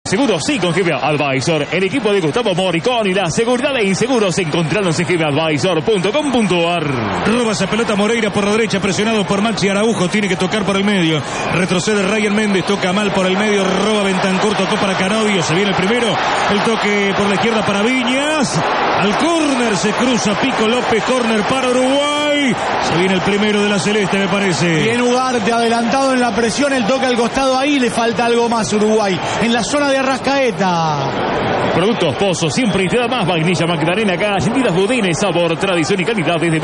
Seguros sí con GM Advisor, el equipo de Gustavo Moricón y la seguridad de inseguros. Encontrarnos en gmadvisor.com.ar. Roba esa pelota Moreira por la derecha, presionado por Maxi Araujo, tiene que tocar por el medio, retrocede Ryan Méndez, toca mal por el medio, roba Bentancur, tocó para Canovio, se viene el primero, el toque por la izquierda para Viñas, al córner se cruza Pico López, córner para Uruguay, se viene el primero de la celeste, me parece. Bien Ugarte, adelantado en la presión, el toque al costado, ahí le falta algo más Uruguay, en la zona de Arrascaeta. Productos Pozo, siempre y te da más. Vainilla Magdalena, galletitas Budines, sabor, tradición y calidad desde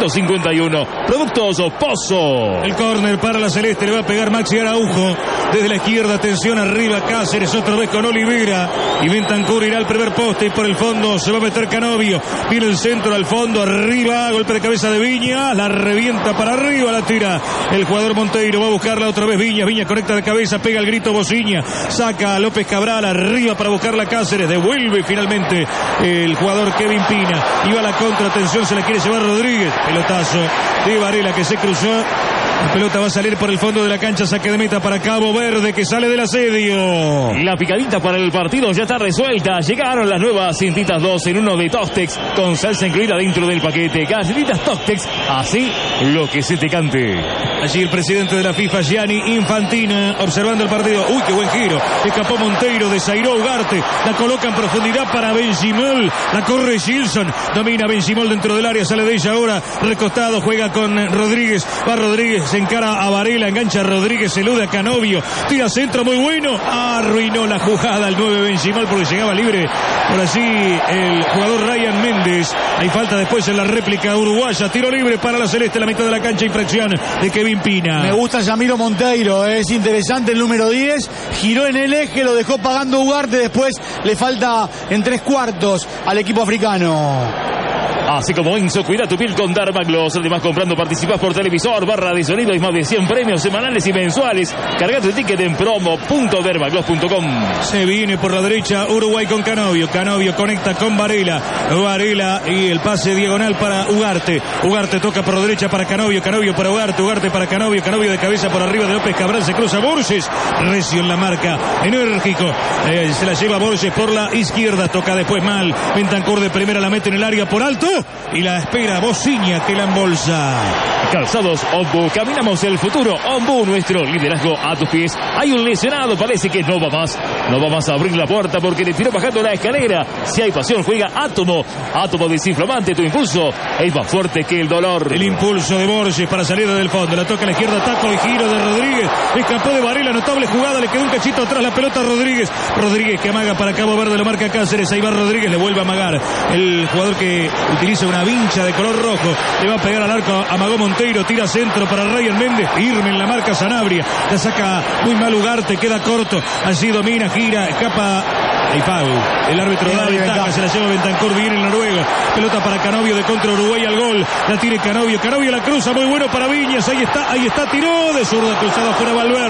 1951. Productos Pozo. El córner para la celeste, le va a pegar Maxi Araujo desde la izquierda, atención arriba Cáceres, otra vez con Olivera y Bentancur irá al primer poste y por el fondo se va a meter Canovio, viene el centro al fondo, arriba, golpe de cabeza de Viña, la revienta para arriba, la tira el jugador Monteiro, va a buscarla otra vez Viña conecta de cabeza, pega el grito Bociña, saca a López Cabral arriba para buscarla a Cáceres, devuelve finalmente el jugador Kevin Pina, iba a la contra, atención, se la quiere llevar Rodríguez, pelotazo de Varela que se cruzó, la pelota va a salir por el fondo de la cancha, saque de meta para Cabo Verde que sale del asedio. La picadita para el partido ya está resuelta, llegaron las nuevas cintitas 2 en 1 de Tostex con salsa incluida dentro del paquete, galletitas Tostex, así lo que se te cante. Allí el presidente de la FIFA, Gianni Infantino, observando el partido. Uy, qué buen giro. Escapó Monteiro, desairó Ugarte. La coloca en profundidad para Benzimol. La corre Gilson. Domina Benzimol dentro del área. Sale de ella ahora. Recostado. Juega con Rodríguez. Va Rodríguez. Se encara a Varela. Engancha a Rodríguez. Elude a Canovio. Tira centro muy bueno. Arruinó la jugada el 9 Benzimol porque llegaba libre. Por allí el jugador Ryan Méndez. Hay falta después en la réplica uruguaya. Tiro libre para la celeste. La mitad de la cancha. Infracción de Kevin Pina. Me gusta Yamiro Monteiro, es interesante el número 10, giró en el eje, lo dejó pagando Ugarte, después le falta en 3/4 al equipo africano. Así como Enzo, cuida tu piel con Dermagloss. Además, comprando participas por televisor, barra de sonido y más de 100 premios semanales y mensuales. Carga tu ticket en promo.dermagloss.com. Se viene por la derecha Uruguay con Canovio. Canovio conecta con Varela. Varela y el pase diagonal para Ugarte. Ugarte toca por la derecha para Canovio. Canovio para Ugarte. Ugarte para Canovio. Canovio de cabeza por arriba de López Cabral. Se cruza Borges. Recio en la marca. Enérgico. Se la lleva Borges por la izquierda. Toca después mal. Bentancur de primera la mete en el área por alto. Y la espera Bociña que la embolsa. Calzados Ombu, caminamos el futuro. Ombu, nuestro liderazgo a tus pies. Hay un lesionado, parece que no va más. No va más a abrir la puerta porque le tiró bajando la escalera. Si hay pasión, juega Átomo. Átomo desinflamante, tu impulso es más fuerte que el dolor. El impulso de Borges para salir del fondo. La toca a la izquierda, taco y giro de Rodríguez. Escapó de Varela, notable jugada. Le quedó un cachito atrás la pelota a Rodríguez. Rodríguez que amaga para Cabo Verde, lo marca Cáceres. Ahí va Rodríguez, le vuelve a amagar. El jugador que utiliza una vincha de color rojo, le va a pegar al arco, amagó Monteiro, tira centro para Ryan Méndez, firme en la marca Sanabria, la saca muy mal Ugarte, queda corto, allí domina, gira, escapa, y foul, el árbitro da ventaja, se la lleva Bentancur, viene el noruego, pelota para Canovio de contra Uruguay al gol, la tiene Canovio, Canovio la cruza, muy bueno para Viñas, ahí está, tiró de zurda cruzada fuera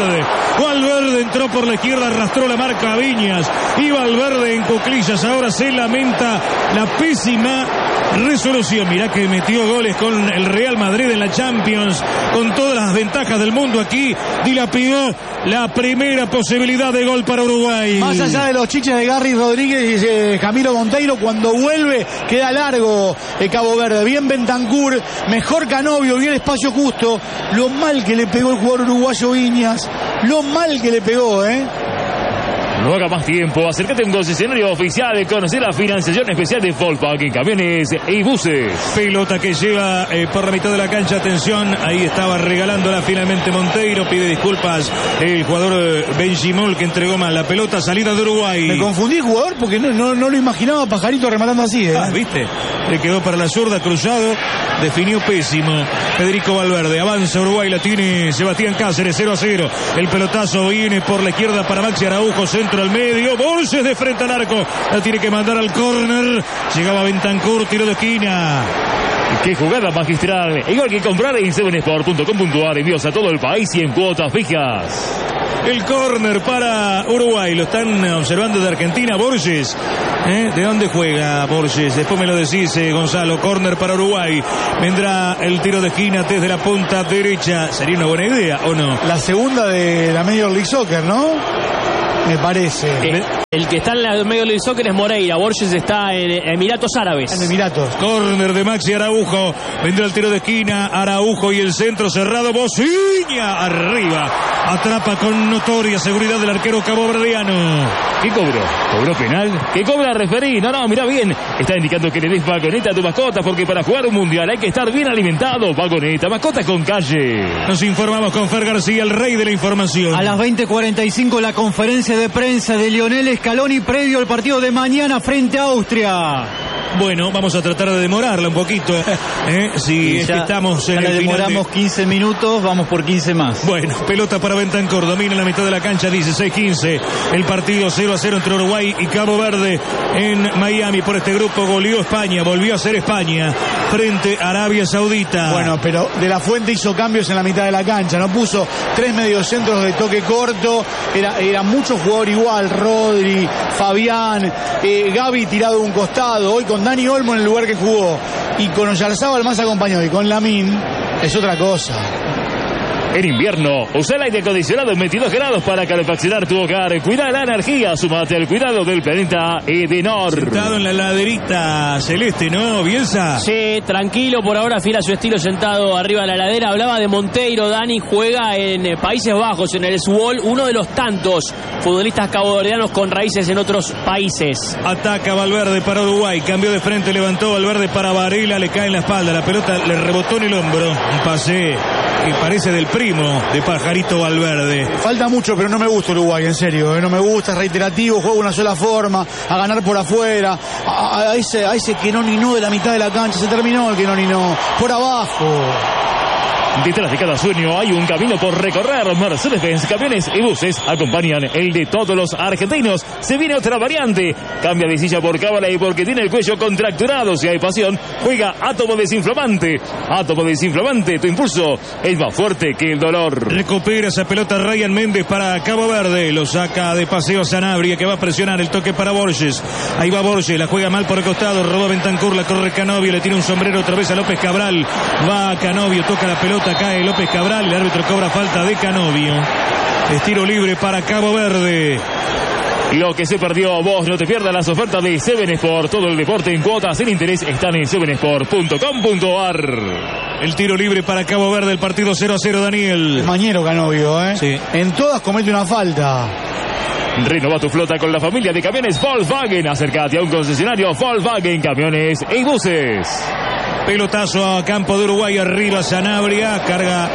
Valverde entró por la izquierda, arrastró la marca a Viñas, y Valverde en cuclillas, ahora se lamenta la pésima resolución. Mirá que metió goles con el Real Madrid en la Champions, con todas las ventajas del mundo aquí, dilapidó la primera posibilidad de gol para Uruguay. Más allá de los chiches de Garry Rodríguez y Jamiro Monteiro, cuando vuelve queda largo Cabo Verde, bien Bentancur, mejor Canovio, bien espacio justo, lo mal que le pegó el jugador uruguayo Viñas, lo mal que le pegó, No haga más tiempo, acércate a un concesionario oficial de conocer la financiación especial de Volkswagen Camiones y Buses. Pelota que lleva por la mitad de la cancha, atención, ahí estaba regalándola finalmente Monteiro, pide disculpas el jugador Benzimol que entregó mal la pelota, salida de Uruguay. Me confundí jugador porque no lo imaginaba Pajarito rematando así, ¿viste? Le quedó para la zurda, cruzado, definió pésimo Federico Valverde, avanza Uruguay, la tiene Sebastián Cáceres, 0-0, el pelotazo viene por la izquierda para Maxi Araujo, centro al medio, Borges de frente al arco, la tiene que mandar al córner, llegaba Bentancur, tiro de esquina. ¡Qué jugada magistral! Igual que comprar en 7sport.com.ar, envíos a todo el país y en cuotas fijas. El córner para Uruguay, lo están observando de Argentina, Borges. ¿De dónde juega Borges? Después me lo decís, Gonzalo. Córner para Uruguay. Vendrá el tiro de esquina desde la punta derecha. ¿Sería una buena idea o no? La segunda de la Major League Soccer, ¿no? me parece. El que está en el medio del soccer es Moreira. Borges está en Emiratos Árabes. En Emiratos. Córner de Maxi Araujo. Vendrá el tiro de esquina. Araujo y el centro cerrado. Bociña arriba. Atrapa con notoria seguridad del arquero caboverdiano. ¿Qué cobró? ¿Cobró penal? ¿Qué cobra el referí? No, mira bien. Está indicando que le des vagoneta a tu mascota, porque para jugar un mundial hay que estar bien alimentado. Vagoneta, mascota con calle. Nos informamos con Fer García, el rey de la información. A las 20:45 la conferencia de prensa de Lionel Scaloni previo al partido de mañana frente a Austria. Bueno, vamos a tratar de demorarla un poquito. Si es que estamos en el final. Demoramos 15 minutos, vamos por 15 más. Bueno, pelota para Bentancur, domina en la mitad de la cancha, 16-15. El partido 0-0 entre Uruguay y Cabo Verde en Miami. Por este grupo goleó España, volvió a ser España frente a Arabia Saudita. Bueno, pero De la Fuente hizo cambios en la mitad de la cancha, no puso 3 mediocentros de toque corto, era mucho jugador igual, Rodri, Fabián, Gaby tirado de un costado, hoy con Dani Olmo en el lugar que jugó, y con Oyarzábal más acompañado, y con Lamine es otra cosa. En invierno, usa el aire acondicionado en 22 grados para calefaccionar tu hogar. Cuida la energía, sumate al cuidado del planeta Edenor. Sentado en la laderita celeste, ¿no, Bielsa? Sí, tranquilo, por ahora fiel a su estilo, sentado arriba de la ladera. Hablaba de Monteiro. Dani juega en Países Bajos, en el Zwolle, uno de los tantos futbolistas caboverdianos con raíces en otros países. Ataca Valverde para Uruguay, cambió de frente, levantó Valverde para Varela, le cae en la espalda, la pelota le rebotó en el hombro. Un pase que parece del primo de Pajarito Valverde. Falta mucho, pero no me gusta Uruguay, en serio, no me gusta, es reiterativo, juega una sola forma, a ganar por afuera, a ese que no ni no de la mitad de la cancha, se terminó el que no ni no, por abajo. Detrás de cada sueño hay un camino por recorrer. Mercedes-Benz Camiones y Buses acompañan el de todos los argentinos. Se viene otra variante. Cambia de silla por cábala y porque tiene el cuello contracturado. Si hay pasión, juega Átomo Desinflamante. Átomo Desinflamante, tu impulso es más fuerte que el dolor. Recupera esa pelota Ryan Méndez para Cabo Verde. Lo saca de paseo a Sanabria, que va a presionar el toque para Borges. Ahí va Borges, la juega mal por el costado. Roba Bentancur, la corre Canovio. Le tira un sombrero otra vez a López Cabral. Va Canovio, toca la pelota. Cae López Cabral, el árbitro cobra falta de Canovio. Es tiro libre para Cabo Verde. Lo que se perdió, vos no te pierdas las ofertas de Seven Sport. Todo el deporte en cuotas sin interés están en sevensport.com.ar. El tiro libre para Cabo Verde, el partido 0-0, Daniel. Mañero Canovio, Sí. En todas comete una falta. Renova tu flota con la familia de camiones Volkswagen. Acércate a un concesionario Volkswagen Camiones y Buses. Pelotazo a campo de Uruguay, arriba Sanabria, carga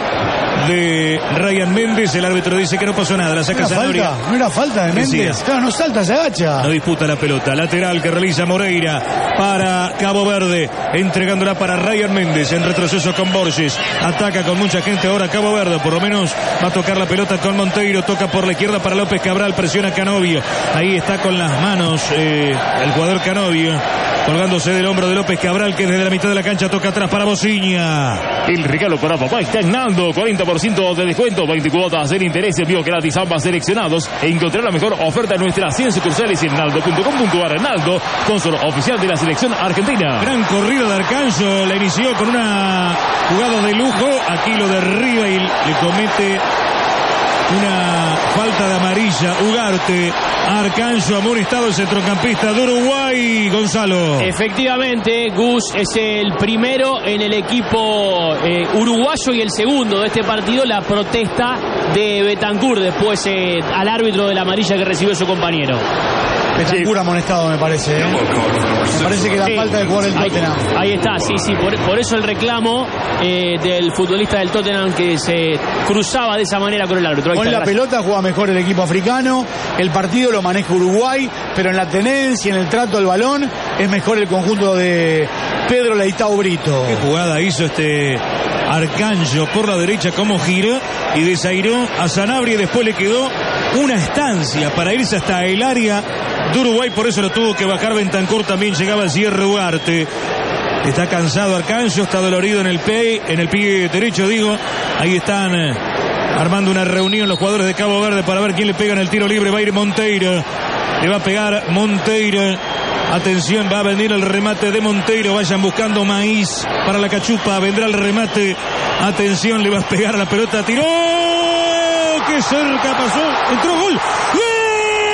de Ryan Méndez. El árbitro dice que no pasó nada, la saca Sanabria. No era falta de Méndez. Sí. Claro, no salta, se agacha. No disputa la pelota. Lateral que realiza Moreira para Cabo Verde, entregándola para Ryan Méndez en retroceso con Borges. Ataca con mucha gente ahora Cabo Verde, por lo menos va a tocar la pelota con Monteiro. Toca por la izquierda para López Cabral, presiona Canovio. Ahí está con las manos el jugador Canovio, colgándose del hombro de López Cabral, que desde la mitad de la cancha toca atrás para Bociña. El regalo para papá está en Naldo, 40% de descuento, 20 cuotas en interés, envío gratis a ambas seleccionados. E encontrar la mejor oferta en nuestras 100 sucursales en naldo.com.ar. Naldo, sponsor oficial de la selección argentina. Gran corrida de Arcanjo, la inició con una jugada de lujo. Aquí lo derriba y le comete una falta de amarilla. Ugarte, Arcanjo amonestado, el centrocampista de Uruguay, Gonzalo. Efectivamente, Gus es el primero en el equipo uruguayo y el segundo de este partido. La protesta de Bentancur después al árbitro de la amarilla que recibió su compañero. Bentancur amonestado, me parece. Me parece que la falta de jugar el Tottenham. Ahí está, sí, por eso el reclamo del futbolista del Tottenham, que se cruzaba de esa manera con el árbitro. Con la pelota juega mejor el equipo africano, el partido lo maneja Uruguay, pero en la tenencia, en el trato al balón, es mejor el conjunto de Pedro Leitao Brito. Qué jugada hizo Arcanjo por la derecha, como giró y desairó a Sanabria, y después le quedó una estancia para irse hasta el área de Uruguay, por eso lo tuvo que bajar Bentancur. También llegaba al cierre Ugarte. Está cansado Arcanjo, está dolorido en el pie derecho, digo. Ahí están armando una reunión los jugadores de Cabo Verde para ver quién le pega en el tiro libre. Va a ir Monteiro, le va a pegar Monteiro. Atención, va a venir el remate de Monteiro. Vayan buscando maíz para la cachupa. Vendrá el remate. Atención, le va a pegar a la pelota. Tiró. ¡Qué cerca pasó! Entró, gol. ¡Gol!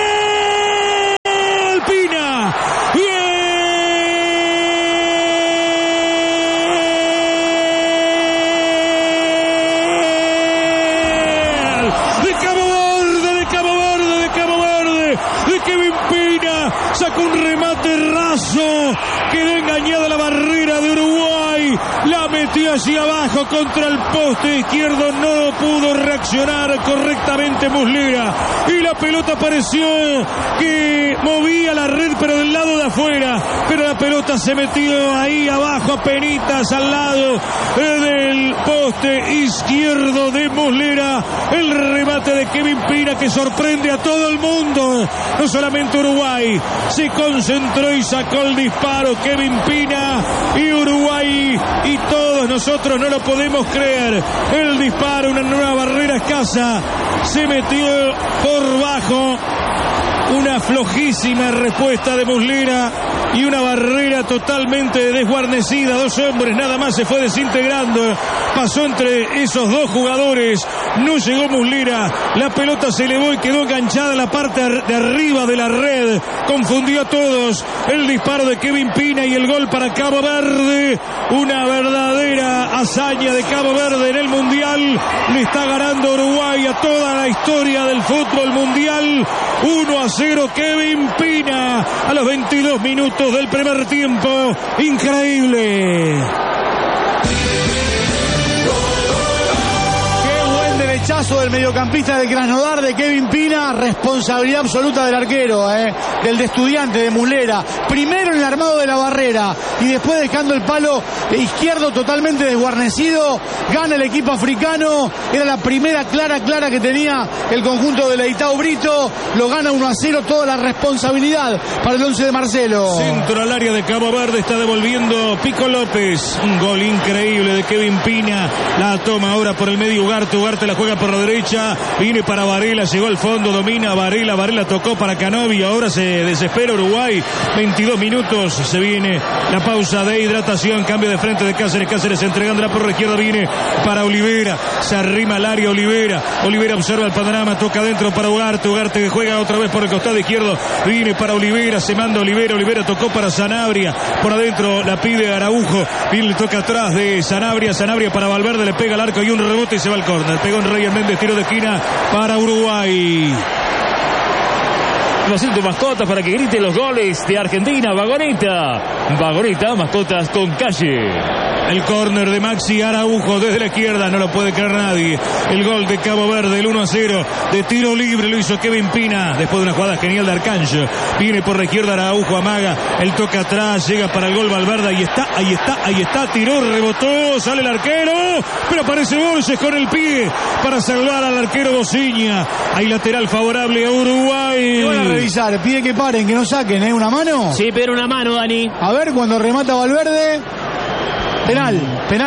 Kevin Pina. Sacó un remate raso. Quedó engañada la barrera de Uruguay. La metió hacia abajo contra el poste izquierdo. No pudo reaccionar correctamente Muslera. Y la pelota pareció que movía la red, pero del lado de afuera. Pero la pelota se metió ahí abajo, apenitas al lado del poste izquierdo de Muslera. El remate de Kevin Pina que sorprende a todo el mundo. No solamente Uruguay. Se concentró y sacó el disparo Kevin Pina. Y Uruguay y todos nosotros no lo podemos creer. El disparo, una nueva barrera escasa. Se metió por bajo. Una flojísima respuesta de Muslera y una barrera totalmente desguarnecida. Dos hombres nada más se fue desintegrando. Pasó entre esos dos jugadores. No llegó Muslera. La pelota se elevó y quedó enganchada en la parte de arriba de la red. Confundió a todos. El disparo de Kevin Pina y el gol para Cabo Verde. Una verdadera hazaña de Cabo Verde en el Mundial. Le está ganando Uruguay a toda la historia del fútbol mundial. 1-0 Kevin Pina a los 22 minutos del primer tiempo. Increíble. Derechazo del mediocampista de Krasnodar, de Kevin Pina. Responsabilidad absoluta del arquero, del de Estudiante, de Muslera. Primero en el armado de la barrera y después dejando el palo izquierdo totalmente desguarnecido. Gana el equipo africano. Era la primera clara que tenía el conjunto de Leitao Brito. Lo gana 1-0. Toda la responsabilidad para el 11 de Marcelo. Centro al área de Cabo Verde. Está devolviendo Pico López. Un gol increíble de Kevin Pina. La toma ahora por el medio Ugarte. Ugarte la juega por la derecha, viene para Varela, llegó al fondo, domina Varela tocó para Canovi, ahora se desespera Uruguay. 22 minutos, se viene la pausa de hidratación, cambio de frente de Cáceres entregándola por la izquierda, viene para Olivera, se arrima al área Olivera observa el panorama, toca adentro para Ugarte que juega otra vez por el costado izquierdo, viene para Olivera, se manda Olivera tocó para Sanabria, por adentro la pide Araujo, viene, le toca atrás de Sanabria para Valverde, le pega al arco y un rebote y se va al córner, pegó en Reyes Méndez, tiro de esquina para Uruguay. Haciendo mascotas para que griten los goles de Argentina. Vagoneta, mascotas con calle. El córner de Maxi Araujo desde la izquierda, no lo puede creer nadie. El gol de Cabo Verde, el 1-0 de tiro libre, lo hizo Kevin Pina después de una jugada genial de Arcanjo. Viene por la izquierda Araujo, amaga, el toque atrás, llega para el gol Valverde, ahí está, tiró, rebotó, sale el arquero, pero aparece Borges con el pie para salvar al arquero Bociña. Hay lateral favorable a Uruguay. Van a revisar, pide que paren, que no saquen, ¿una mano? Sí, pero una mano, Dani. A ver, cuando remata Valverde. Penal.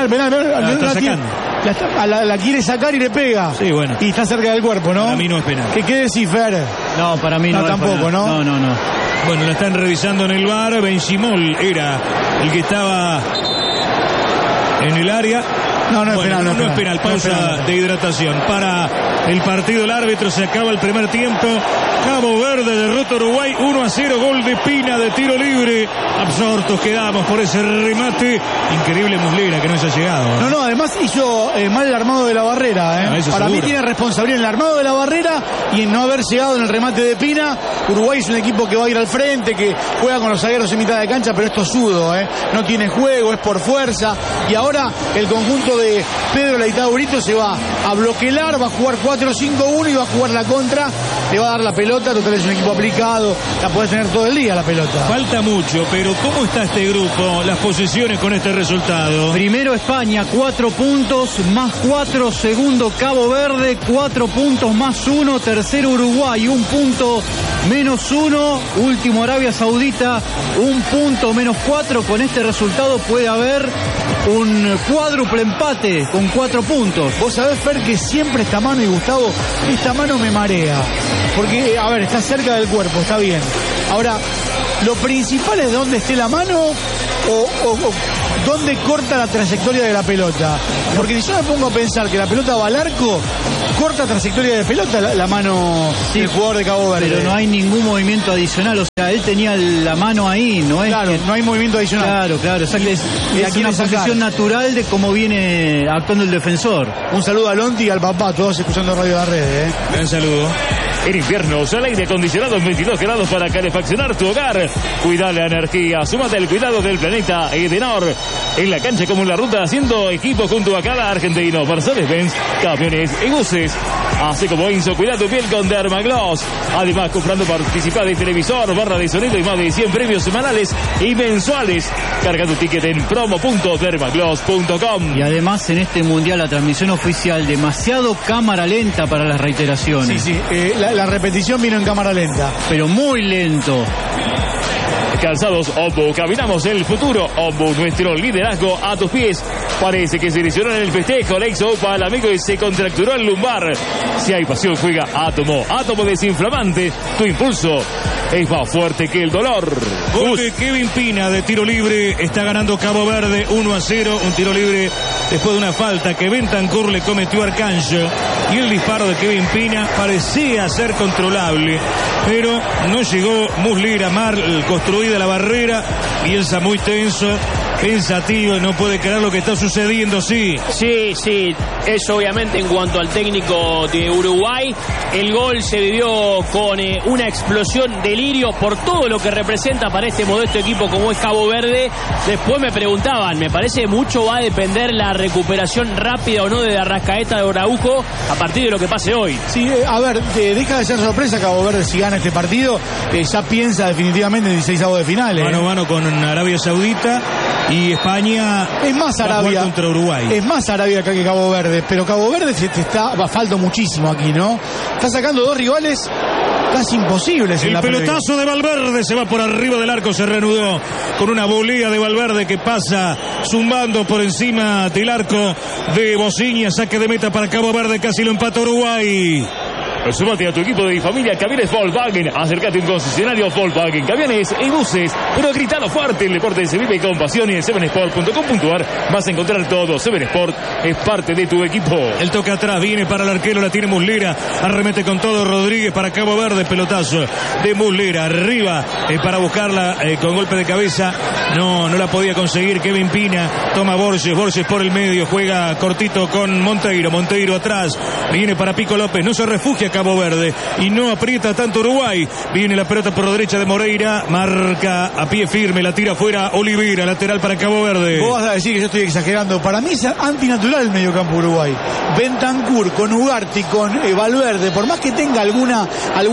La quiere sacar y le pega. Sí, bueno. Y está cerca del cuerpo, ¿no? Para mí no es penal. ¿Qué decís, Fer? No, para mí no tampoco, ¿no? No. Bueno, la están revisando en el VAR. Benchimol era el que estaba en el área. No es penal. No es penal. Pausa de hidratación. Para el partido, el árbitro, se acaba el primer tiempo. Cabo Verde derrota a Uruguay 1-0, gol de Pina de tiro libre. Absortos quedamos por ese remate. Increíble Muslera que no haya llegado. No, además hizo mal el armado de la barrera. Para seguro. mí tiene responsabilidad en el armado de la barrera y en no haber llegado en el remate de Pina. Uruguay es un equipo que va a ir al frente, que juega con los zagueros en mitad de cancha, pero es tosudo, no tiene juego, es por fuerza. Y ahora el conjunto de Pedro Leitao Brito se va a bloquear, va a jugar 4-5-1 y va a jugar la contra. Le va a dar la pelota, total es un equipo aplicado, la puedes tener todo el día la pelota. Falta mucho, pero ¿cómo está este grupo? Las posiciones con este resultado. Primero España, 4 puntos más 4. Segundo Cabo Verde, 4 puntos más 1. Tercero Uruguay, 1 punto menos 1. Último Arabia Saudita, 1 punto menos 4. Con este resultado puede haber un cuádruple empate con 4 puntos. Vos sabés, Fer, que siempre esta mano, y Gustavo, esta mano me marea. Porque, a ver, está cerca del cuerpo, está bien. Ahora, lo principal es dónde esté la mano o dónde corta la trayectoria de la pelota. Porque si yo me pongo a pensar que la pelota va al arco, corta trayectoria de pelota la mano del jugador de Cabo Verde. Pero no hay ningún movimiento adicional, o sea, él tenía la mano ahí, ¿no es? Claro, no hay movimiento adicional. Claro, o sea que es una posición natural de cómo viene actuando el defensor. Un saludo a Lonti y al papá, todos escuchando Radio La Red, Gran saludo. En invierno, el aire acondicionado en 22 grados para calefaccionar tu hogar. Cuida la energía, súmate al cuidado del planeta Edenor. En la cancha como en la ruta, haciendo equipo junto a cada argentino. Mercedes-Benz, camiones y buses. Así como Enzo, cuida tu piel con Dermagloss. Además, comprando participar de televisor, barra de sonido y más de 100 premios semanales y mensuales. Carga tu ticket en promo.dermagloss.com. Y además en este mundial la transmisión oficial demasiado cámara lenta para las reiteraciones. Sí, la repetición vino en cámara lenta. Pero muy lento. Calzados Ombu, caminamos el futuro. Ombu, nuestro liderazgo a tus pies. Parece que se lesionó en el festejo. Le hizo para el amigo y se contracturó el lumbar. Si hay pasión, juega Átomo. Átomo desinflamante. Tu impulso es más fuerte que el dolor. Gol de Kevin Pina de tiro libre. Está ganando Cabo Verde 1-0. Un tiro libre después de una falta que Bentancur le cometió a Arcanjo. Y el disparo de Kevin Pina parecía ser controlable, pero no llegó Muslera, mal construida la barrera. Bielsa muy tenso, pensativo, y no puede creer lo que está sucediendo. Sí, eso obviamente en cuanto al técnico de Uruguay. El gol se vivió con una explosión, delirio por todo lo que representa para este modesto equipo como es Cabo Verde. Después me preguntaban, me parece mucho va a depender la recuperación rápida o no de Arrascaeta, de Araujo a partir de lo que pase hoy. Sí, a ver, deja de ser sorpresa Cabo Verde si gana este partido. Ya piensa definitivamente en 16avos de finales. Mano a mano con Arabia Saudita. Y España es más Arabia contra Uruguay. Es más Arabia acá que Cabo Verde, pero Cabo Verde falta muchísimo aquí, ¿no? Está sacando dos rivales casi imposibles. El pelotazo de Valverde se va por arriba del arco, se reanudó con una volea de Valverde que pasa zumbando por encima del arco de Bociña. Saque de meta para Cabo Verde, casi lo empata Uruguay. Sumate a tu equipo de familia Camiones Volkswagen. Acércate a un concesionario Volkswagen, camiones y buses, pero gritalo fuerte. El deporte se vive con pasión y en 7sport.com.ar vas a encontrar todo. 7sport es parte de tu equipo. El toque atrás viene para el arquero, la tiene Muslera, arremete con todo Rodríguez para Cabo Verde, pelotazo de Muslera arriba para buscarla con golpe de cabeza. No la podía conseguir Kevin Pina. Toma Borges por el medio, juega cortito con Monteiro atrás, viene para Pico López, no se refugia Cabo Verde y no aprieta tanto Uruguay. Viene la pelota por la derecha de Moreira, marca a pie firme, la tira afuera Olivera, lateral para Cabo Verde. Vos vas a decir que yo estoy exagerando. Para mí es antinatural el mediocampo Uruguay. Bentancur con Ugarte y con Valverde, por más que tenga alguna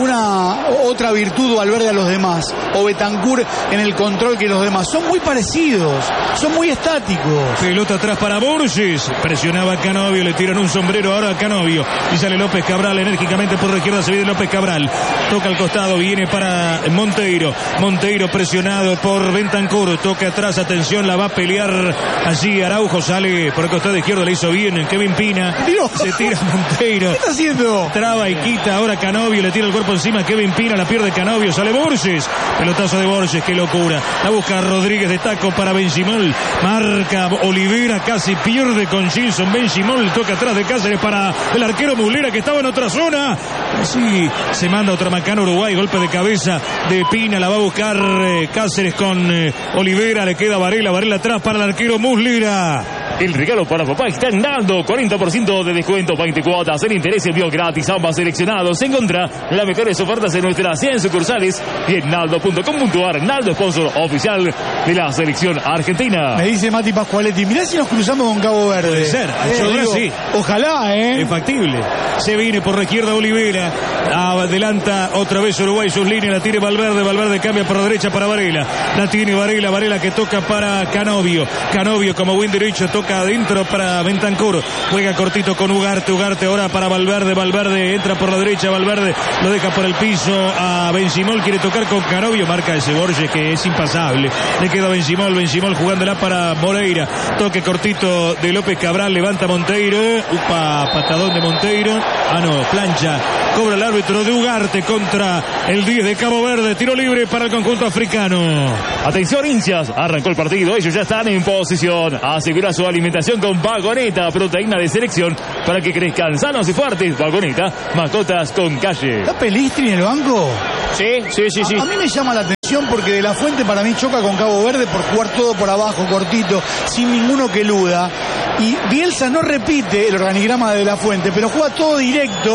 otra virtud Valverde a los demás, o Bentancur en el control que los demás, son muy parecidos, son muy estáticos. Pelota atrás para Borges, presionaba a Canovio, le tiran un sombrero ahora a Canovio y sale López Cabral enérgicamente por la izquierda, se viene López Cabral, toca al costado, viene para Monteiro presionado por Bentancur, toca atrás, atención, la va a pelear allí Araujo, sale por el costado izquierdo, le hizo bien Kevin Pina. Dios. Se tira Monteiro. ¿Qué está haciendo? Traba y quita ahora Canovio, le tira el cuerpo encima Kevin Pina, la pierde Canovio, sale Borges, pelotazo de Borges, qué locura, la busca Rodríguez de taco para Benchimol, marca Olivera, casi pierde con Gilson, Benchimol, toca atrás de Cáceres para el arquero Muslera que estaba en otra zona, así se manda otra macana Uruguay, golpe de cabeza de Pina, la va a buscar Cáceres con Olivera, le queda Varela atrás para el arquero Muslera. El regalo para papá está en Naldo, 40% de descuento, 20 cuotas, en interés y envío gratis, ambas seleccionados. Encontrá las mejores ofertas en nuestras 100 sucursales y en naldo.com.ar. Naldo, sponsor oficial de la selección argentina. Me dice Mati Pascualetti, mirá si nos cruzamos con Cabo Verde. Puede ser, sí. Ojalá, Es factible. Se viene por la izquierda Olivera, adelanta otra vez Uruguay sus líneas, la tiene Valverde cambia por la derecha para Varela, la tiene Varela que toca para Canovio como buen derecho, toca adentro para Bentancur, juega cortito con Ugarte ahora para Valverde entra por la derecha, Valverde lo deja por el piso a Benchimol, quiere tocar con Canovio, marca ese Borges que es impasable, le queda Benchimol jugándola para Moreira, toque cortito de López Cabral, levanta Monteiro, patadón de Monteiro, plancha, cobra el árbitro de Ugarte contra el 10 de Cabo Verde, tiro libre para el conjunto africano. Atención hinchas, arrancó el partido, ellos ya están en posición, asegura su alimentación con Vagoneta, proteína de selección para que crezcan sanos y fuertes. Vagoneta, mascotas con calle. ¿Está Pelistri en el banco? Sí. A mí me llama la atención porque De La Fuente para mí choca con Cabo Verde por jugar todo por abajo, cortito, sin ninguno que eluda. Y Bielsa no repite el organigrama de La Fuente, pero juega todo directo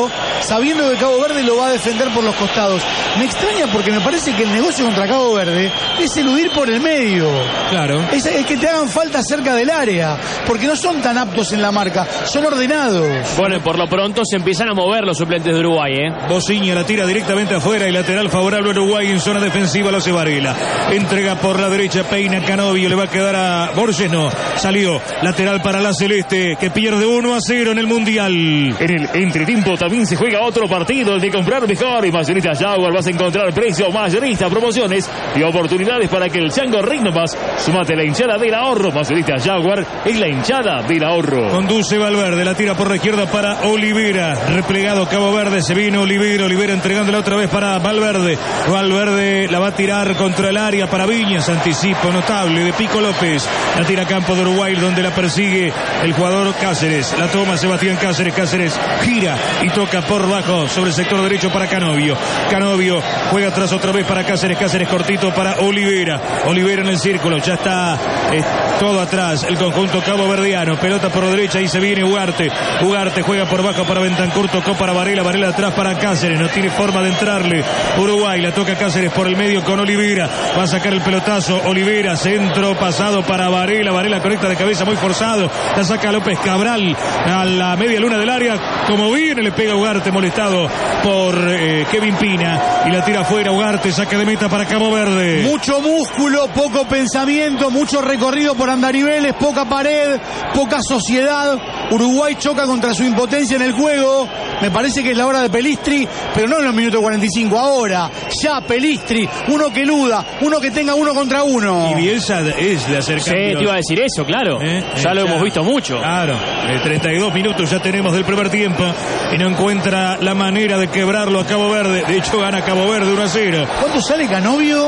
sabiendo que Cabo Verde lo va a defender por los costados. Me extraña porque me parece que el negocio contra Cabo Verde es eludir por el medio. Claro. Es que te hagan falta cerca del área, porque no son tan aptos en la marca, son ordenados. Bueno, por lo pronto se empiezan a mover los suplentes de Uruguay, Bociña la tira directamente afuera y lateral favorable a Uruguay en zona defensiva, lo hace Varela. Entrega por la derecha, peina Canovio, le va a quedar a Borges, no, salió. Lateral para la Celeste, que pierde 1-0 en el Mundial. En el entretiempo también se juega otro partido, el de comprar mejor. Y Mayorista Jaguar, vas a encontrar precio mayorista, promociones y oportunidades para que el chango rinda más. Sumate la hinchada del ahorro. Mayorista Jaguar es la hinchada del ahorro. Conduce Valverde, la tira por la izquierda para Olivera. Replegado Cabo Verde, se vino Olivera entregándola otra vez para Valverde. Valverde la va a tirar contra el área para Viñas. Anticipo notable de Pico López. La tira a campo de Uruguay, donde la persigue el jugador Cáceres. La toma Sebastián Cáceres. Cáceres gira y toca por bajo sobre el sector derecho para Canovio. Canovio juega atrás otra vez para Cáceres. Cáceres cortito para Olivera. Olivera en el círculo. Ya está todo atrás el conjunto caboverdiano. Pelota por la derecha y se viene Ugarte. Ugarte juega por bajo para Bentancur. Tocó para Varela. Varela atrás para Cáceres. No tiene forma de entrarle. Uruguay la toca Cáceres por el medio con Olivera. Va a sacar el pelotazo. Olivera, centro pasado para Varela. Varela conecta de cabeza muy forzado. La saca López Cabral a la media luna del área. Como viene, le pega Ugarte, molestado por Kevin Pina. Y la tira afuera. Ugarte, saque de meta para Cabo Verde. Mucho músculo, poco pensamiento, mucho recorrido por andariveles, poca pared, poca sociedad. Uruguay choca contra su impotencia en el juego. Me parece que es la hora de Pelistri, pero no en los minutos 45. Ahora, ya Pelistri, uno que eluda, uno que tenga uno contra uno. Y Bielsa es de hacer cambios. Sí, te iba a decir eso, claro. Ya lo hemos visto mucho. Claro, 32 minutos ya tenemos del primer tiempo y no encuentra la manera de quebrarlo a Cabo Verde. De hecho, gana Cabo Verde 1-0. ¿Cuánto sale Canovio?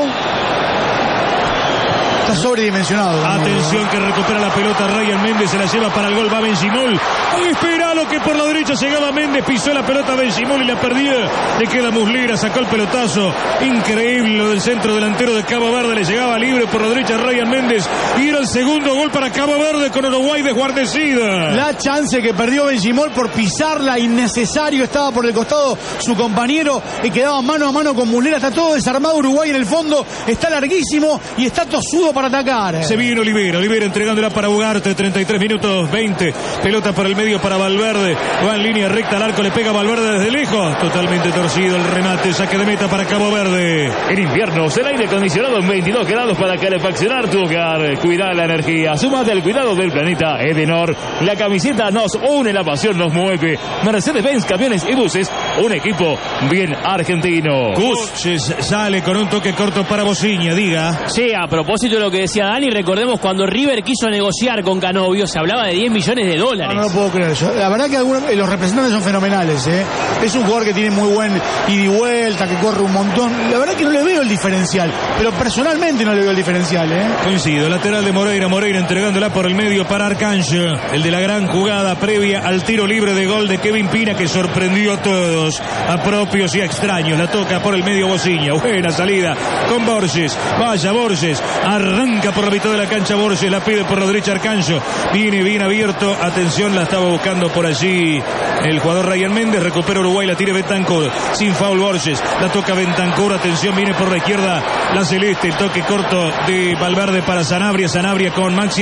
Está sobredimensionado. Atención que recupera la pelota Ryan Méndez, se la lleva para el gol, va Benzimol. Espera lo que por la derecha llegaba Méndez, pisó la pelota Benzimol y la perdió. Le queda Muslera, sacó el pelotazo. Increíble lo del centro delantero de Cabo Verde, le llegaba libre por la derecha Ryan Méndez y era el segundo gol para Cabo Verde con Uruguay desguarnecida. La chance que perdió Benzimol por pisarla, innecesario, estaba por el costado su compañero y quedaba mano a mano con Muslera. Está todo desarmado Uruguay en el fondo, está larguísimo y está tosudo para atacar. Se viene Olivera entregándola para Ugarte, 33 minutos 20, pelota por el medio para Valverde, va en línea recta al arco, le pega Valverde desde lejos, totalmente torcido el remate, saque de meta para Cabo Verde. En invierno, el aire acondicionado en 22 grados para calefaccionar tu hogar. Cuida la energía, súmate al cuidado del planeta Edenor. La camiseta nos une, la pasión nos mueve. Mercedes-Benz Camiones y Buses, un equipo bien argentino. Gus sale con un toque corto para Bociña, diga. Sí, a propósito de lo que decía Dani, recordemos cuando River quiso negociar con Canovio, se hablaba de $10 millones. No lo puedo creer. La verdad que los representantes son fenomenales. Es un jugador que tiene muy buen ida y vuelta, que corre un montón. La verdad que no le veo el diferencial, pero personalmente no le veo el diferencial. Coincido, lateral de Moreira entregándola por el medio para Arcanjo, el de la gran jugada previa al tiro libre de gol de Kevin Pina que sorprendió a todos, a propios y a extraños. La toca por el medio Bociña, buena salida con Borges, vaya Borges, arranca por la mitad de la cancha Borges, la pide por la derecha Arcanjo, viene bien abierto, atención, la estaba buscando por allí el jugador Ryan Méndez, recupera Uruguay, la tira Bentancur, sin foul Borges, la toca Bentancur, atención, viene por la izquierda la Celeste, el toque corto de Valverde para Sanabria con Maxi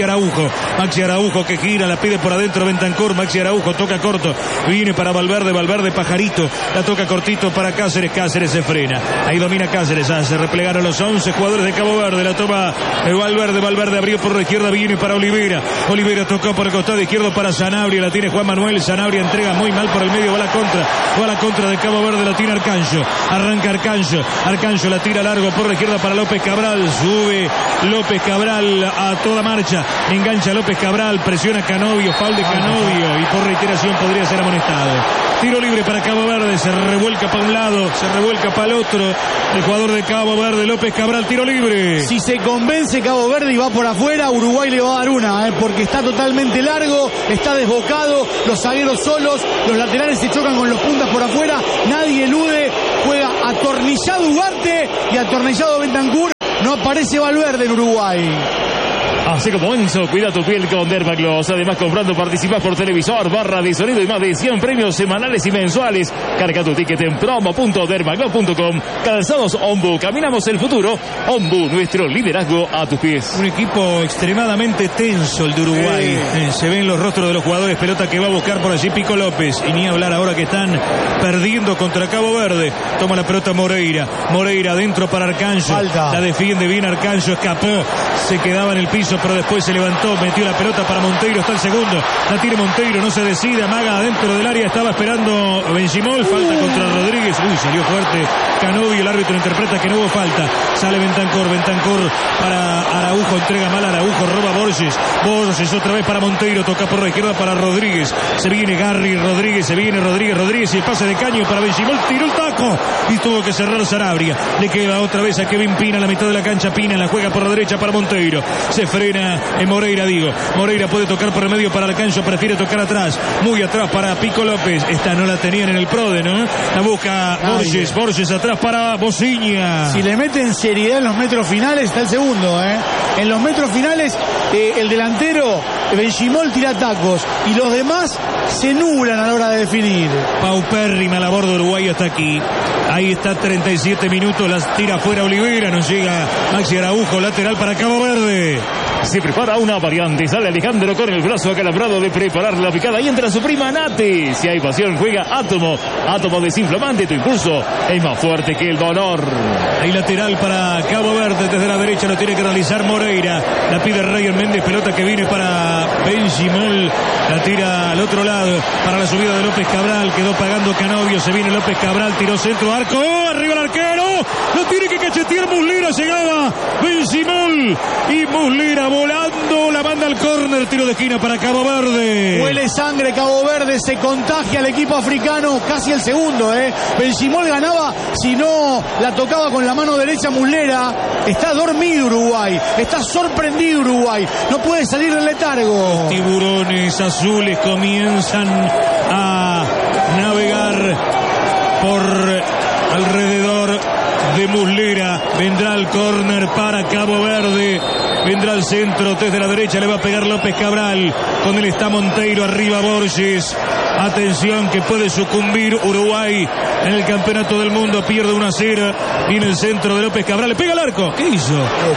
Araujo que gira, la pide por adentro Bentancur, Maxi Araujo toca corto, viene para Valverde Pajarito, la toca cortito para Cáceres se frena, ahí domina Cáceres, se replegaron los 11 jugadores de Cabo Verde, la toma Valverde abrió por la izquierda, viene para Olivera tocó por el costado izquierdo para Sanabria, la tiene Juan Manuel, Sanabria entrega muy mal por el medio, va la contra de Cabo Verde, la tiene Arcanjo, arranca Arcanjo la tira largo por la izquierda para López Cabral, sube López Cabral a toda marcha, engancha López Cabral, presiona Canovio, foul de Canovio y por reiteración podría ser amonestado. Tiro libre para Cabo Verde, se revuelca para un lado, se revuelca para el otro, el jugador de Cabo Verde, López Cabral, tiro libre. Si se convence Cabo Verde y va por afuera, Uruguay le va a dar una, porque está totalmente largo, está desbocado, los zagueros solos, los laterales se chocan con los puntas por afuera, nadie elude, juega atornillado Ugarte y atornillado Bentancur, no aparece Valverde en Uruguay. Así como Enzo, cuida tu piel con Dermagloss. Además, comprando participás por televisor, barra de sonido y más de 100 premios semanales y mensuales. Carga tu ticket en promo.dermagloss.com. Calzados Ombu, caminamos el futuro. Ombu, nuestro liderazgo a tus pies. Un equipo extremadamente tenso el de Uruguay. Se ven los rostros de los jugadores. Pelota que va a buscar por allí Pico López. Y ni hablar ahora que están perdiendo contra Cabo Verde. Toma la pelota Moreira. Moreira adentro para Arcanjo. Falta. La defiende bien Arcanjo. Escapó. Se quedaba en el piso, pero después se levantó. Metió la pelota para Monteiro. Está el segundo. La tiene Monteiro. No se decide. Amaga adentro del área. Estaba esperando Benjimol. Falta contra Rodríguez. Uy, salió fuerte Canovio. El árbitro interpreta que no hubo falta. Sale Bentancur para Araujo. Entrega mal Araujo. Roba Borges. Borges otra vez para Monteiro. Toca por la izquierda para Rodríguez. Se viene Garry. Rodríguez. Se viene Rodríguez. Y el pase de caño para Benjimol. Tiró el taco. Y tuvo que cerrar Sanabria. Le queda otra vez a Kevin Pina en la mitad de la cancha. Pina la juega por la derecha para Monteiro. Se frena en Moreira, Moreira puede tocar por el medio para Arcanjo. Prefiere tocar atrás. Muy atrás para Pico López. Esta no la tenían en el Prode, ¿no? La busca Borges. Borges atrás para Bociña. Si le meten seriedad en los metros finales, está el segundo, En los metros finales, el delantero Benjimol tira tacos y los demás se nublan a la hora de definir. Paupérrima labor de Uruguay hasta aquí. Ahí está 37 minutos, las tira fuera Olivera, nos llega Maxi Araujo, lateral para Cabo Verde. Se prepara una variante, sale Alejandro con el brazo acalambrado de preparar la picada y entra su prima Nati. Si hay pasión, juega Átomo. Átomo desinflamante, tu impulso es más fuerte que el dolor. Hay lateral para Cabo Verde, desde la derecha lo tiene que realizar Moreira. La pide Ryan Méndez, pelota que viene para Benjimol. La tira al otro lado para la subida de López Cabral. Quedó pagando Canovio, se viene López Cabral, tiró centro, arco, arriba el arquero. Lo tiene que cachetear Muslera, llegaba Benjimol y Muslera volando, la manda al córner, tiro de esquina para Cabo Verde. Huele sangre Cabo Verde, se contagia al equipo africano, casi el segundo, Benjimol ganaba, si no la tocaba con la mano derecha Muslera. Está dormido Uruguay, está sorprendido Uruguay, no puede salir del letargo. Los tiburones azules comienzan a navegar por alrededor de Muslera. Vendrá el córner para Cabo Verde. Vendrá al centro, desde la derecha le va a pegar López Cabral. Con él está Monteiro, arriba Borges. Atención que puede sucumbir Uruguay en el campeonato del mundo. Pierde 1-0. Viene el centro de López Cabral. Le pega el arco. ¿Qué hizo?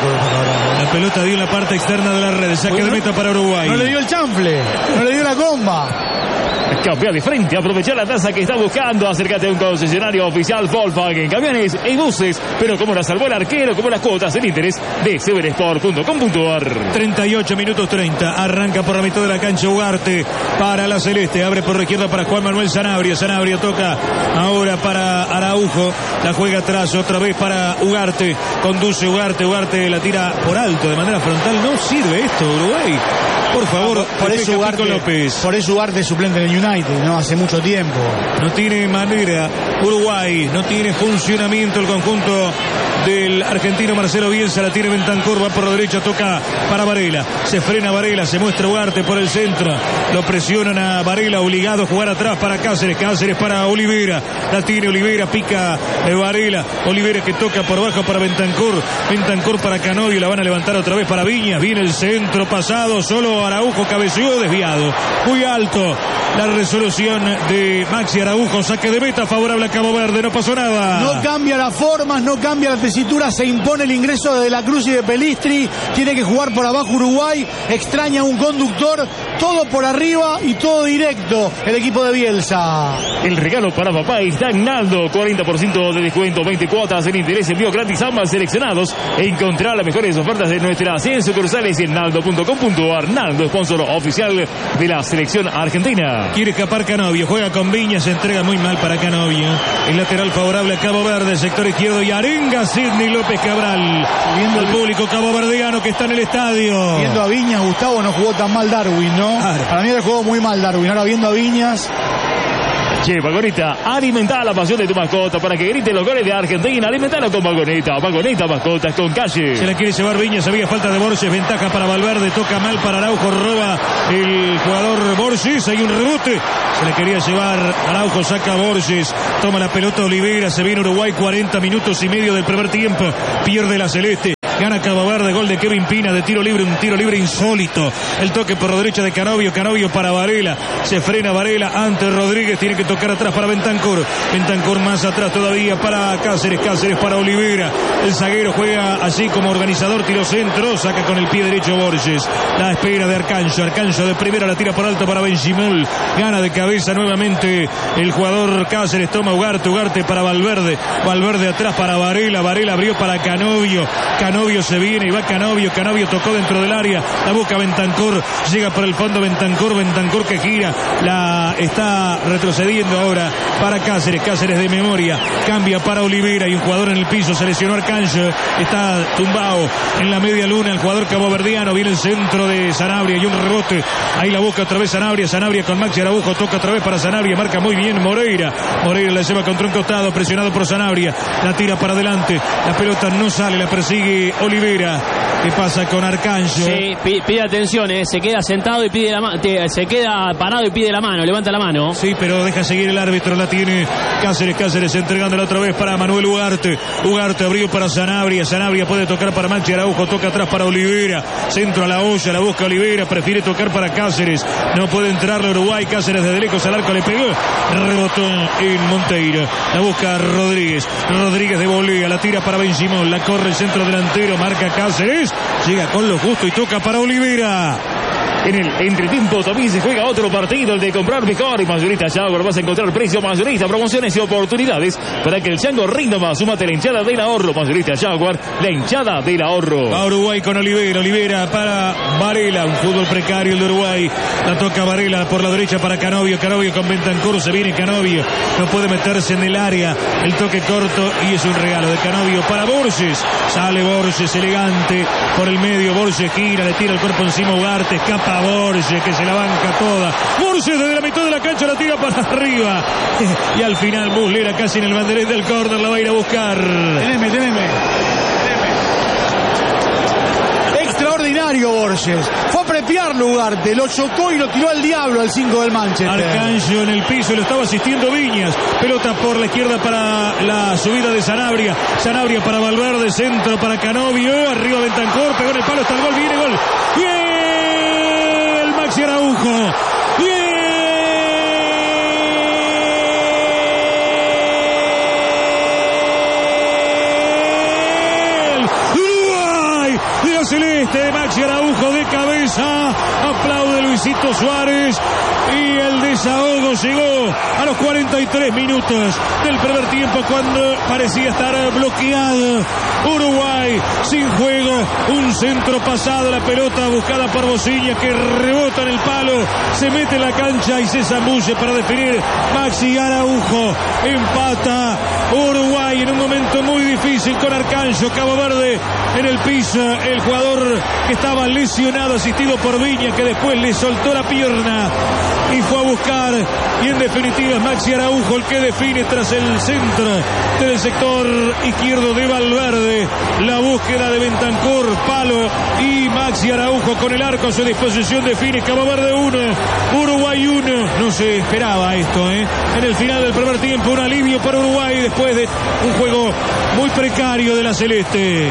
La pelota dio en la parte externa de la red. Saque de meta para Uruguay. No le dio el chanfle, no le dio la comba. Cambia de frente, aprovechar la tasa que está buscando. Acércate a un concesionario oficial Volkswagen, camiones y buses. Pero como la salvó el arquero, como las cuotas, el interés de severesport.com.ar. 38 minutos 30. Arranca por la mitad de la cancha Ugarte para la Celeste. Abre por la izquierda para Juan Manuel Sanabria. Sanabria toca ahora para Araujo. La juega atrás otra vez para Ugarte. Conduce Ugarte. Ugarte la tira por alto de manera frontal. No sirve esto, Uruguay. Por favor, por eso Ugarte es suplente en el United, ¿no? Hace mucho tiempo. No tiene manera Uruguay, no tiene funcionamiento el conjunto del argentino Marcelo Bielsa. La tiene Bentancur, va por la derecha, toca para Varela. Se frena Varela, se muestra Ugarte por el centro. Lo presionan a Varela, obligado a jugar atrás para Cáceres. Cáceres para Olivera. La tiene Olivera, pica Varela. Olivera que toca por abajo para Bentancur. Bentancur para Canovio, la van a levantar otra vez para Viñas. Viene el centro pasado, solo Araujo cabeceó, desviado. Muy alto la resolución de Maxi Araujo. Saque de meta favorable a Cabo Verde, no pasó nada. No cambia las formas, no cambia la tesitura, se impone el ingreso de De la Cruz y de Pelistri. Tiene que jugar por abajo Uruguay, extraña un conductor, todo por arriba y todo directo el equipo de Bielsa. El regalo para papá está en Naldo, 40% de descuento, 20 cuotas en interés, envío gratis a ambas seleccionados. Encontrar las mejores ofertas de nuestras 100 sucursales en naldo.com.ar. Naldo, sponsor oficial de la selección argentina. Quiere escapar Canovio, juega con Viñas, se entrega muy mal para Canovio. El lateral favorable a Cabo Verde, sector izquierdo, y arenga Sidney López Cabral. Viendo el público caboverdiano que está en el estadio. Viendo a Viñas, Gustavo, no jugó tan mal Darwin, ¿no? Claro. Para mí le jugó muy mal Darwin. Ahora viendo a Viñas. Che, Vagoneta, alimenta la pasión de tu mascota para que grite los goles de Argentina. Alimentalo con Vagoneta. Vagoneta, mascotas con calle. Se la quiere llevar Viñas, había falta de Borges, ventaja para Valverde, toca mal para Araujo, roba el jugador Borges, hay un rebote. Se la quería llevar Araujo, saca Borges, toma la pelota Olivera, se viene Uruguay, 40 minutos y medio del primer tiempo, pierde la Celeste. Gana Cabo Verde, gol de Kevin Pina de tiro libre, un tiro libre insólito. El toque por la derecha de Canovio, Canovio para Varela. Se frena Varela ante Rodríguez, tiene que tocar atrás para Bentancur. Bentancur más atrás todavía para Cáceres, Cáceres para Olivera. El zaguero juega así como organizador, tiro centro, saca con el pie derecho Borges. La espera de Arcancho, Arcancho de primera, la tira por alto para Benjimol. Gana de cabeza nuevamente el jugador Cáceres, toma Ugarte, Ugarte para Valverde. Valverde atrás para Varela, Varela abrió para Canovio. Canovio se viene y va Canovio, Canovio tocó dentro del área, la busca Bentancur, llega por el fondo Bentancur, Bentancur que gira, la está retrocediendo ahora para Cáceres, Cáceres de memoria, cambia para Olivera y un jugador en el piso, se lesionó Arcancho, está tumbado en la media luna el jugador caboverdiano, viene el centro de Sanabria y un rebote, ahí la busca otra vez Sanabria, Sanabria con Maxi Araujo, toca otra vez para Sanabria, marca muy bien Moreira, Moreira la lleva contra un costado, presionado por Sanabria, la tira para adelante, la pelota no sale, la persigue Olivera. ¿Qué pasa con Arcancho? Sí, pide atención, se queda sentado y pide se queda parado y pide la mano, levanta la mano. Sí, pero deja seguir el árbitro, la tiene Cáceres, Cáceres entregándola otra vez para Manuel Ugarte. Ugarte abrió para Sanabria, Sanabria puede tocar para Maxi Araujo, toca atrás para Olivera, centro a la olla, la busca Olivera, prefiere tocar para Cáceres, no puede entrarle Uruguay, Cáceres desde lejos al arco le pegó, rebotó en Monteiro, la busca Rodríguez, Rodríguez de volea, la tira para Benjimol, la corre el centro delantero, marca Cáceres, llega con lo justo y toca para Olivera. En el entretiempo también se juega otro partido, el de comprar mejor. Y Mayorista Jaguar, vas a encontrar precio mayorista, promociones y oportunidades para que el chango rinda más. Súmate la hinchada del ahorro. Mayorista Jaguar, la hinchada del ahorro. A Uruguay con Olivera, Olivera para Varela, un fútbol precario el de Uruguay. La toca Varela por la derecha para Canovio, Canovio con Bentancur, se viene Canovio, no puede meterse en el área, el toque corto y es un regalo de Canovio para Borges. Sale Borges elegante por el medio, Borges gira, le tira el cuerpo encima Ugarte, escapa Borges que se la banca toda. Borges desde la mitad de la cancha la tira para arriba. Y al final Muslera casi en el banderín del córner la va a ir a buscar. Teneme. Extraordinario Borges. Fue a prepiarlo Ugarte, lo chocó y lo tiró al diablo al 5 del Manchester. Arcancho en el piso, lo estaba asistiendo Viñas. Pelota por la izquierda para la subida de Sanabria. Sanabria para Valverde, centro para Canovio. Arriba Bentancur, pegó en el palo, está el gol, viene gol. ¡Bien! Maxi Araujo. ¡Bien! Uruguay de la celeste de Maxi Araujo de cabeza. Aplaude Luisito Suárez. Y el desahogo llegó a los 43 minutos del primer tiempo cuando parecía estar bloqueado. Uruguay sin juego, un centro pasado, la pelota buscada por Bociña que rebota en el palo, se mete en la cancha y se zambulle para definir Maxi Araujo. Empata Uruguay en un momento muy difícil con Arcancho, Cabo Verde en el piso, el jugador que estaba lesionado asistido por Viña que después le soltó la pierna y fue a buscar, y en definitiva es Maxi Araujo el que define tras el centro del sector izquierdo de Valverde. La búsqueda de Bentancur, palo, y Maxi Araujo con el arco a su disposición define. Cabo Verde 1, Uruguay 1. No se esperaba esto, En el final del primer tiempo un alivio para Uruguay después de un juego muy precario de la celeste.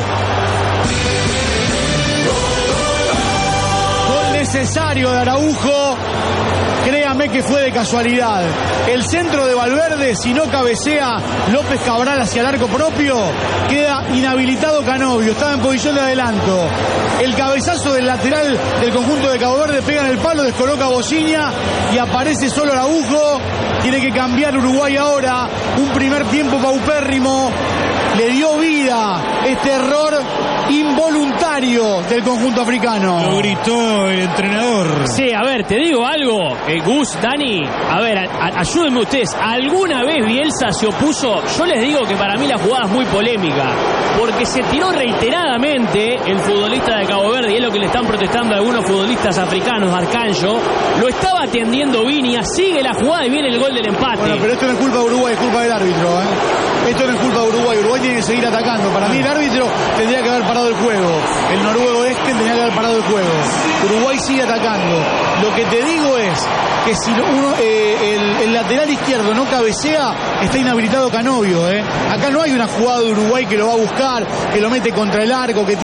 Gol necesario de Araujo. Créame que fue de casualidad. El centro de Valverde, si no cabecea López Cabral hacia el arco propio, queda inhabilitado Canovio, estaba en posición de adelanto. El cabezazo del lateral del conjunto de Cabo Verde pega en el palo, descoloca a Bociña y aparece solo Araujo. Tiene que cambiar Uruguay ahora. Un primer tiempo paupérrimo. Le dio vida este error involuntario del conjunto africano. Lo gritó el entrenador. Sí, a ver, te digo algo, Gus, Dani, a ver, ayúdenme ustedes, ¿alguna vez Bielsa se opuso? Yo les digo que para mí la jugada es muy polémica, porque se tiró reiteradamente el futbolista de Cabo Verde, y es lo que le están protestando a algunos futbolistas africanos, Arcancho, lo estaba atendiendo Viña, sigue la jugada y viene el gol del empate. Bueno, pero esto no es culpa de Uruguay, es culpa del árbitro, Esto no es culpa de Uruguay, Uruguay tiene que seguir atacando. Para mí el árbitro tendría que haber parado el juego. El noruego tendría que haber parado el juego. Uruguay sigue atacando. Lo que te digo es que si el lateral izquierdo no cabecea, está inhabilitado Canovio, Acá no hay una jugada de Uruguay que lo va a buscar, que lo mete contra el arco, que tiene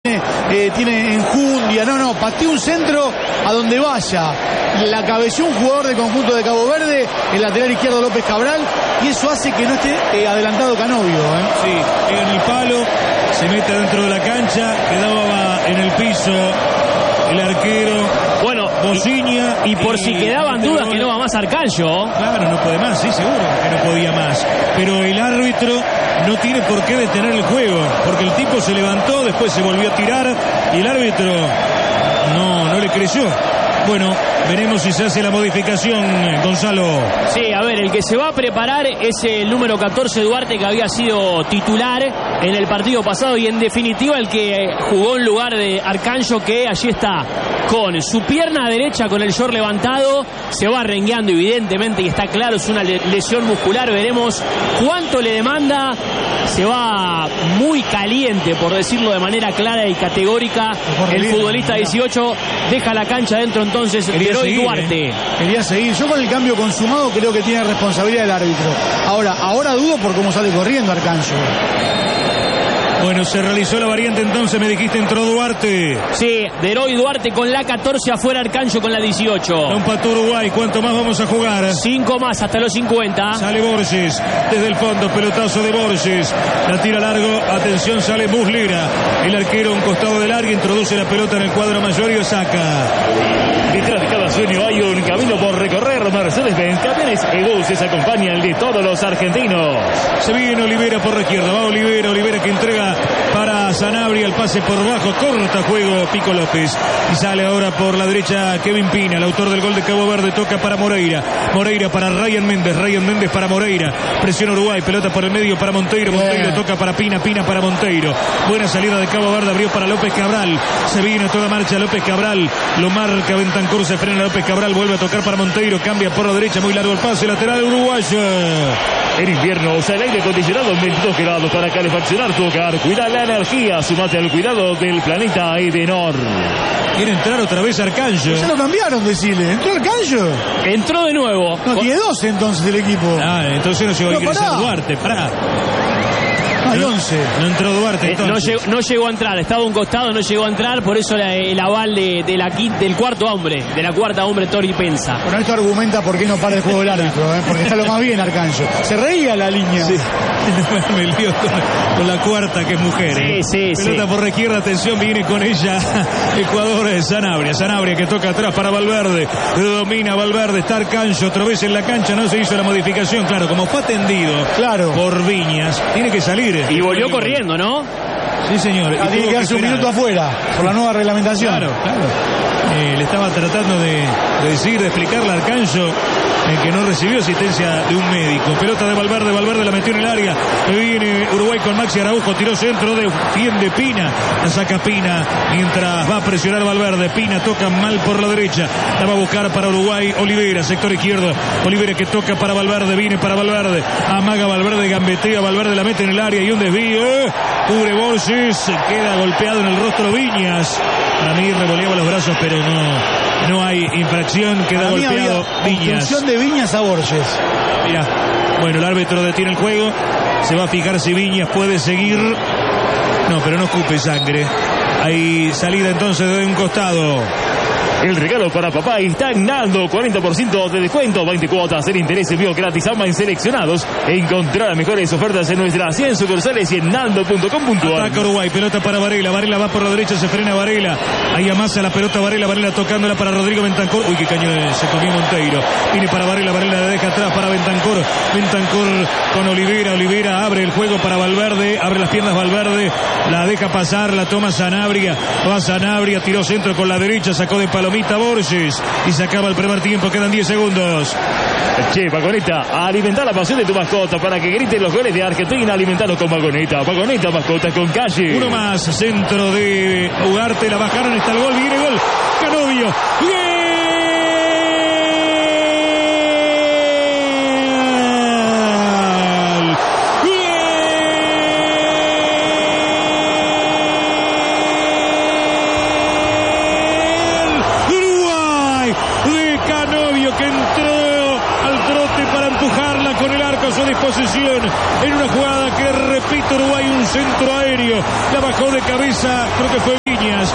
tiene enjundia. No, pateó un centro a donde vaya. La cabeceó un jugador del conjunto de Cabo Verde, el lateral izquierdo López Cabral, y eso hace que no esté adelantado Canovio. Sí, en el palo, se mete dentro de la cancha, quedaba en el piso el arquero. Bueno, Bociña, y por si quedaban dudas que no va más Arcancho. Claro, no puede más, sí, seguro que no podía más. Pero el árbitro no tiene por qué detener el juego, porque el tipo se levantó, después se volvió a tirar y el árbitro no le creyó. Bueno, veremos si se hace la modificación, Gonzalo. Sí, a ver, el que se va a preparar es el número 14, Duarte, que había sido titular en el partido pasado, y en definitiva el que jugó en lugar de Arcancho, que allí está con su pierna derecha con el short levantado, se va rengueando evidentemente, y está claro, es una lesión muscular. Veremos cuánto le demanda. Se va muy caliente, por decirlo de manera clara y categórica, el futbolista 18. Deja la cancha dentro entonces Leroy Duarte. Quería seguir. Yo con el cambio consumado creo que tiene responsabilidad el árbitro. Ahora dudo por cómo sale corriendo Arcancho. Bueno, se realizó la variante entonces, me dijiste, entró Duarte. Sí, Leroy Duarte con la 14, afuera Arcancho con la 18. Empató Uruguay, ¿cuánto más vamos a jugar? 5 más hasta los 50. Sale Borges, desde el fondo, pelotazo de Borges. La tira largo, atención, sale Muslera. El arquero a un costado del área, introduce la pelota en el cuadro mayor y saca. Detrás de cada sueño hay un camino por recorrer. Mercedes-Benz Camiones y Buses acompaña el de todos los argentinos. Se viene Olivera por la izquierda, va Olivera que entrega para Sanabria, el pase por bajo, corta juego Pico López, y sale ahora por la derecha Kevin Pina, el autor del gol de Cabo Verde, toca para Moreira para Ryan Méndez para Moreira, presiona Uruguay, pelota por el medio para Monteiro toca para Pina para Monteiro, buena salida de Cabo Verde, abrió para López Cabral, se viene a toda marcha López Cabral, lo marca Bentancur, se frena López Cabral, vuelve a tocar para Monteiro, cambia por la derecha, muy largo el pase, lateral uruguayo. En invierno usa el aire acondicionado en 22 grados para calefaccionar tu hogar. Cuida la energía, sumate al cuidado del planeta Edenor. Quiere entrar otra vez Arcancho. Ya lo cambiaron, decirle. ¿Entró Arcancho? Entró de nuevo. No, tiene 12 entonces el equipo. Entonces no llegó a ingresar Duarte, pará. Hay 11. No entró Duarte entonces. No llegó a entrar, estaba a un costado, no llegó a entrar, por eso el aval del cuarto hombre, de la cuarta hombre, Tori Pensa. Bueno, esto argumenta por qué no para el juego del árbitro, porque está lo más bien Arcancho. Se reía la línea. Sí. Me lío con la cuarta, que es mujer. Sí. Pelota por la izquierda, atención, viene con ella el jugador de Sanabria que toca atrás para Valverde, domina Valverde, está Arcancho otra vez en la cancha, no se hizo la modificación, claro, como fue atendido por Viñas, tiene que salir. Y volvió corriendo, ¿no? Sí, señor. Y tiene que darse un minuto afuera por la nueva reglamentación. Claro. Le estaba tratando de explicarle a Arcancho que no recibió asistencia de un médico. Pelota de Valverde la metió en el área. Viene Uruguay con Maxi Araujo, tiró centro, defiende Pina, la saca Pina mientras va a presionar Valverde. Pina toca mal por la derecha, la va a buscar para Uruguay Olivera, sector izquierdo. Olivera que toca para Valverde, viene para Valverde, amaga Valverde, gambetea Valverde, la mete en el área y un desvío. Cubre Borges, queda golpeado en el rostro Viñas. Para mí revoleaba los brazos, pero no hay infracción, queda golpeado Viñas. Obstrucción de Viñas a Borges. Mira, bueno, el árbitro detiene el juego, se va a fijar si Viñas puede seguir. No, pero no escupe sangre. Hay salida entonces de un costado. El regalo para papá está en Nando, 40% de descuento, 20 cuotas en interés, envío gratis a en seleccionados. Encontrará mejores ofertas en nuestras 100 sucursales y en nando.com.ar. Ataca Uruguay, pelota para Varela va por la derecha, se frena Varela. Ahí amasa la pelota Varela tocándola para Rodrigo Bentancur. Uy, qué caño se comió Monteiro. Viene para Varela la deja atrás para Bentancur con Olivera abre el juego para Valverde, abre las piernas Valverde, la deja pasar, la toma Sanabria, va Sanabria, tiró centro con la derecha, sacó de palomita Borges y se acaba el primer tiempo, quedan 10 segundos. Che, Vagoneta, alimenta la pasión de tu mascota para que griten los goles de Argentina. Alimentalo con Vagoneta, mascotas con calle. Uno más, centro de Ugarte, la bajaron, está el gol, viene gol, Canovio, ¡gol! Disposición en una jugada que repito Uruguay, un centro aéreo, la bajó de cabeza, creo que fue Viñas,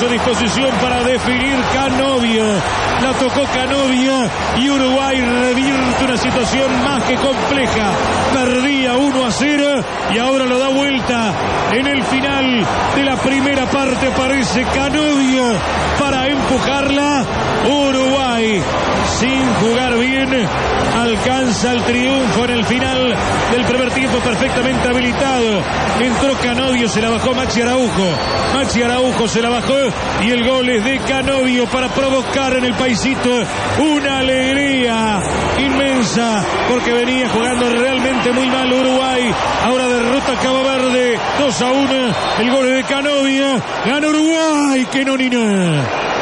a disposición para definir Canovio. La tocó Canovio y Uruguay revierte una situación más que compleja. Perdía 1-0 y ahora lo da vuelta. En el final de la primera parte aparece Canovio para empujarla. Uruguay, sin jugar bien, alcanza el triunfo en el final del primer tiempo, perfectamente habilitado. Entró Canovio, se la bajó Maxi Araujo. Maxi Araujo se la bajó y el gol es de Canovio para provocar en el paisito una alegría inmensa, porque venía jugando realmente muy mal Uruguay. Ahora derrota a Cabo Verde 2-1. El gol es de Canovio. Gana Uruguay, que no ni nada.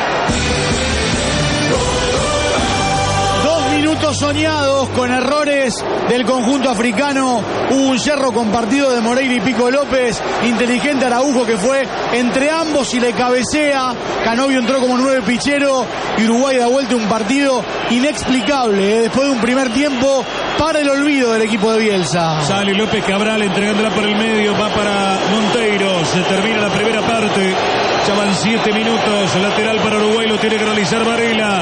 Soñados con errores del conjunto africano. Hubo un yerro compartido de Moreira y Pico López. Inteligente Araujo que fue entre ambos y le cabecea. Canovio entró como 9 pichero y Uruguay da vuelta un partido inexplicable. Después de un primer tiempo para el olvido del equipo de Bielsa. Sale López Cabral entregándola por el medio. Va para Monteiro. Se termina la primera parte. Ya van 7 minutos. Lateral para Uruguay. Lo tiene que realizar Varela.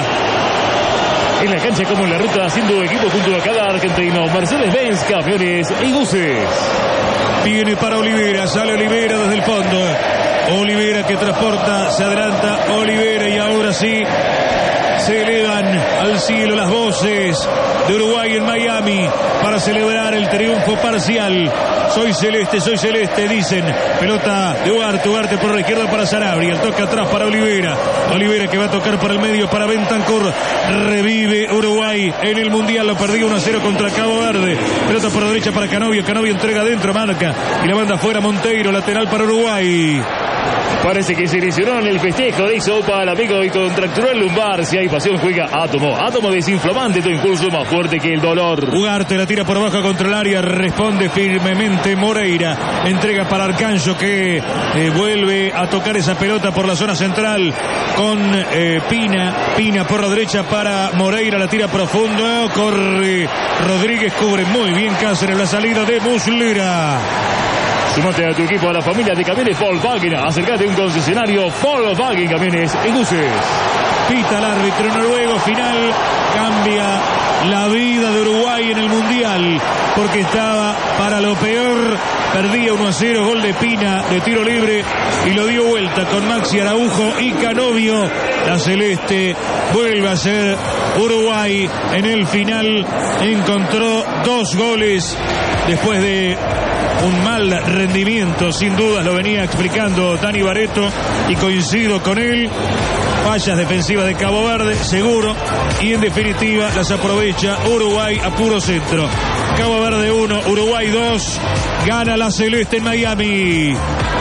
En la cancha como en la ruta, haciendo equipo junto a cada argentino. Mercedes-Benz, camiones y buses. Viene para Olivera, sale Olivera desde el fondo. Olivera que transporta, se adelanta Olivera y ahora sí se elevan al cielo las voces de Uruguay en Miami para celebrar el triunfo parcial. Soy celeste, dicen. Pelota de Ugarte por la izquierda para Sanabria. El toque atrás para Olivera. Olivera que va a tocar por el medio para Bentancur. Revive Uruguay en el Mundial. Lo perdió 1-0 contra Cabo Verde. Pelota por la derecha para Canovio. Canovio entrega adentro, marca. Y la manda afuera Monteiro, lateral para Uruguay. Parece que se lesionó en el festejo de Isopa al amigo y contracturó el lumbar. Si hay pasión juega Átomo. Átomo desinflamante, tu impulso más fuerte que el dolor. Ugarte la tira por baja contra el área. Responde firmemente Moreira. Entrega para Arcanjo que vuelve a tocar esa pelota por la zona central con Pina. Pina por la derecha para Moreira. La tira profundo. Corre Rodríguez. Cubre muy bien Cáceres la salida de Muslera. Sumate a tu equipo, a la familia de camiones Volkswagen. Acércate a un concesionario Volkswagen Camiones y Buses. Pita el árbitro noruego. Final cambia la vida de Uruguay en el Mundial, porque estaba para lo peor. Perdía 1-0, gol de Pina de tiro libre y lo dio vuelta con Maxi Araujo y Canovio. La celeste vuelve a ser Uruguay en el final. Encontró 2 goles después de un mal rendimiento, sin dudas lo venía explicando Dani Barreto y coincido con él. Fallas defensivas de Cabo Verde, seguro, y en definitiva las aprovecha Uruguay a puro centro. Cabo Verde 1, Uruguay 2, gana la celeste en Miami.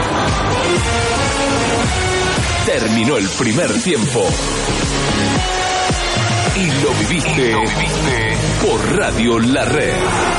Terminó el primer tiempo y lo viviste por Radio La Red.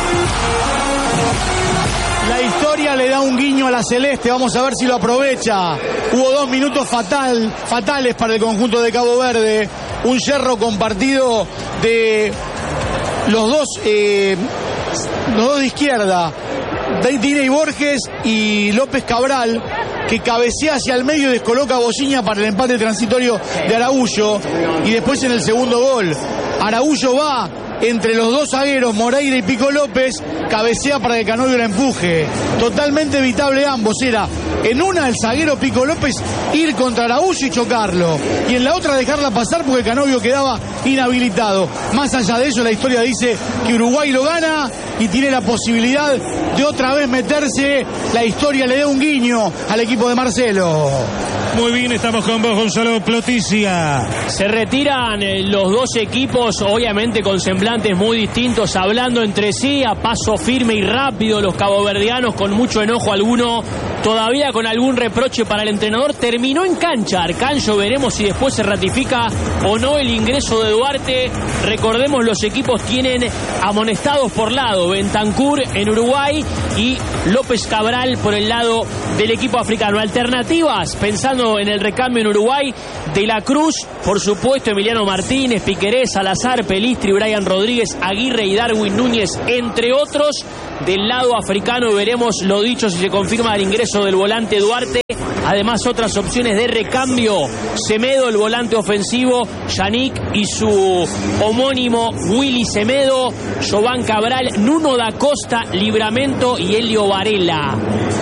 La historia le da un guiño a la celeste, vamos a ver si lo aprovecha. Hubo 2 minutos fatales para el conjunto de Cabo Verde. Un yerro compartido de los dos de izquierda, Dine y Borges y López Cabral, que cabecea hacia el medio y descoloca a Bociña para el empate transitorio de Araújo. Y después en el segundo gol, Araújo va entre los 2 zagueros, Moreira y Pico López, cabecea para que Canovio la empuje. Totalmente evitable ambos. Era en una el zaguero Pico López ir contra Araújo y chocarlo, y en la otra dejarla pasar porque Canovio quedaba inhabilitado. Más allá de eso, la historia dice que Uruguay lo gana y tiene la posibilidad de otra vez meterse. La historia le da un guiño al equipo de Marcelo. Muy bien, estamos con vos, Gonzalo Ploticia. Se retiran los 2 equipos, obviamente con semblantes muy distintos, hablando entre sí a paso firme y rápido. Los caboverdianos con mucho enojo, alguno todavía con algún reproche para el entrenador. Terminó en cancha Arcanjo, veremos si después se ratifica o no el ingreso de Duarte. Recordemos, los equipos tienen amonestados por lado, Bentancur en Uruguay y López Cabral por el lado del equipo africano. Alternativas, pensando en el recambio en Uruguay: De la Cruz, por supuesto, Emiliano Martínez, Piquerés, Salazar, Pelistri, Brian Rodríguez, Aguirre y Darwin Núñez, entre otros. Del lado africano veremos, lo dicho, si se confirma el ingreso del volante Duarte Además, otras opciones de recambio: Semedo, el volante ofensivo, Yannick y su homónimo Willy Semedo, Jován Cabral, Nuno da Costa, Livramento y Elio Varela.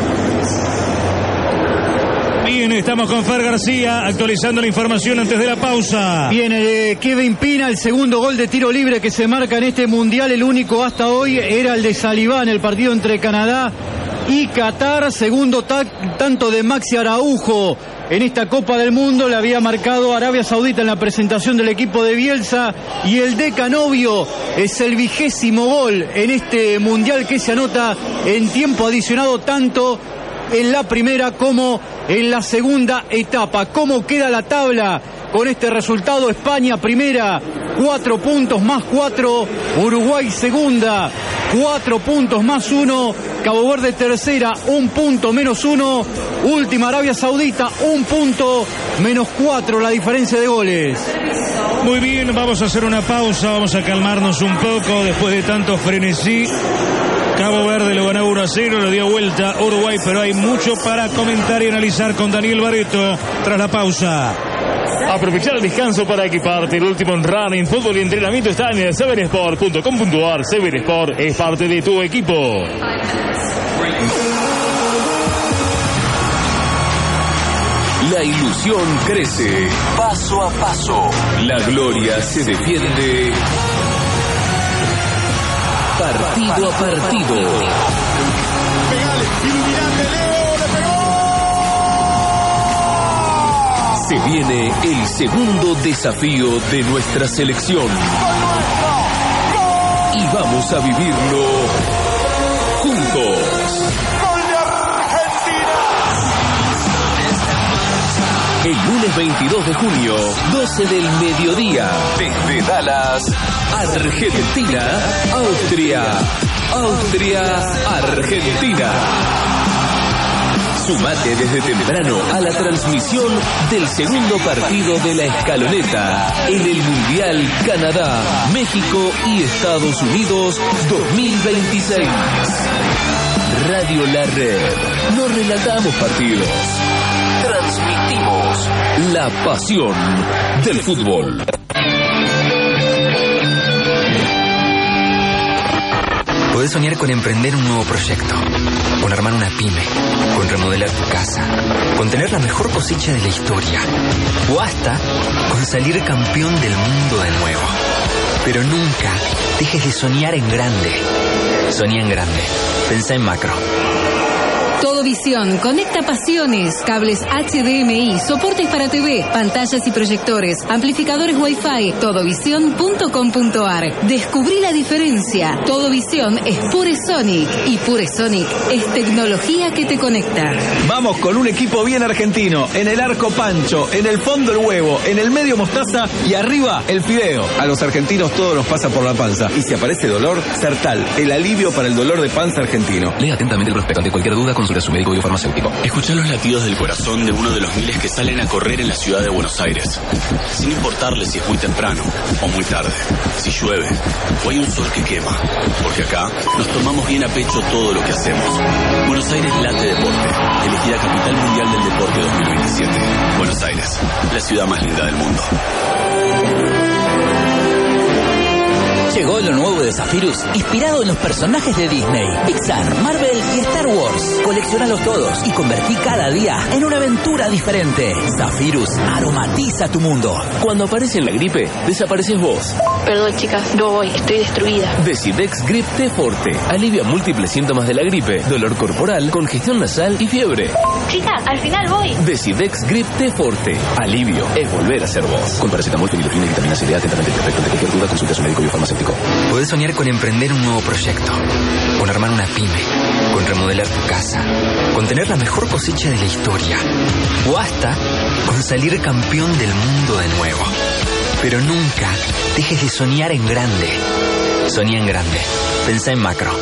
Bien, estamos con Fer García actualizando la información antes de la pausa. Viene Kevin Pina, el segundo gol de tiro libre que se marca en este mundial. El único hasta hoy era el de Salivá en el partido entre Canadá y Qatar. Segundo tanto de Maxi Araujo en esta Copa del Mundo. Le había marcado Arabia Saudita en la presentación del equipo de Bielsa. Y el de Canovio es el 20º gol en este mundial que se anota en tiempo adicionado, tanto en la primera como en la segunda etapa. ¿Cómo queda la tabla con este resultado? España primera, 4 puntos más 4. Uruguay segunda, 4 puntos más 1. Cabo Verde tercera, 1 punto menos 1. Última Arabia Saudita, 1 punto menos 4 la diferencia de goles. Muy bien, vamos a hacer una pausa, vamos a calmarnos un poco después de tanto frenesí. Cabo Verde lo ganó 1-0, lo dio vuelta Uruguay, pero hay mucho para comentar y analizar con Daniel Barreto tras la pausa. Aprovechar el descanso para equiparte. El último en running, fútbol y entrenamiento está en 7sport.com.ar. 7sport es parte de tu equipo. La ilusión crece paso a paso. La gloria se defiende partido a partido. Se viene el segundo desafío de nuestra selección. Y vamos a vivirlo juntos. El lunes 22 de junio, 12 del mediodía, desde Dallas, Argentina, Austria, Argentina. Sumate desde temprano a la transmisión del segundo partido de la escaloneta en el Mundial Canadá, México y Estados Unidos 2026. Radio La Red. No relatamos partidos. Transmitimos la pasión del fútbol. Podés soñar con emprender un nuevo proyecto, con armar una pyme, con remodelar tu casa, con tener la mejor cosecha de la historia, o hasta con salir campeón del mundo de nuevo. Pero nunca dejes de soñar en grande. Soñá en grande. Pensá en macro. Todo Visión, conecta pasiones, cables HDMI, soportes para TV, pantallas y proyectores, amplificadores Wi-Fi, todovision.com.ar. Descubrí la diferencia. Todo Visión es Pure Sonic y Pure Sonic es tecnología que te conecta. Vamos con un equipo bien argentino, en el arco Pancho, en el fondo el huevo, en el medio mostaza y arriba el fideo. A los argentinos todo nos pasa por la panza y si aparece dolor, Sertal, el alivio para el dolor de panza argentino. Lea atentamente el prospecto. Ante cualquier duda, consulte a su médico y farmacéutico. Escuchá los latidos del corazón de uno de los miles que salen a correr en la ciudad de Buenos Aires, sin importarle si es muy temprano o muy tarde, si llueve o hay un sol que quema, porque acá nos tomamos bien a pecho todo lo que hacemos. Buenos Aires late deporte, elegida capital mundial del deporte 2027. Buenos Aires, la ciudad más linda del mundo. Llegó lo nuevo de Zephyrus, inspirado en los personajes de Disney, Pixar, Marvel y Star Wars. Coleccionalos todos y convertí cada día en una aventura diferente. Zephyrus aromatiza tu mundo. Cuando aparece la gripe, desapareces vos. Perdón, chicas, no voy, estoy destruida. Decidex Grip T Forte alivia múltiples síntomas de la gripe, dolor corporal, congestión nasal y fiebre. Chicas, al final voy. Decidex Grip T Forte. Alivio es volver a ser vos. Con paracetamol, fenilefrina y vitamina C. Atentamente el efecto. De cualquier duda, consulta a su médico y farmacéutico. Podés soñar con emprender un nuevo proyecto, con armar una pyme, con remodelar tu casa, con tener la mejor cosecha de la historia, o hasta con salir campeón del mundo de nuevo. Pero nunca dejes de soñar en grande. Soñá en grande. Pensá en macro.